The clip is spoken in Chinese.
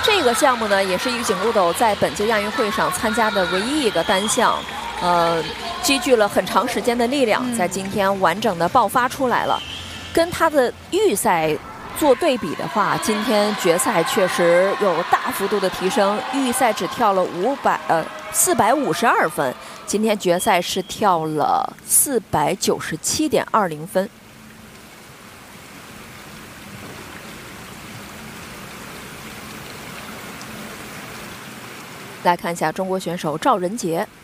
这个项目呢，也是于景路斗在本届亚运会上参加的唯一一个单项，积聚了很长时间的力量，在今天完整的爆发出来了。跟他的预赛做对比的话，今天决赛确实有大幅度的提升。预赛只跳了452分，今天决赛是跳了497.20分。来看一下中国选手赵仁杰。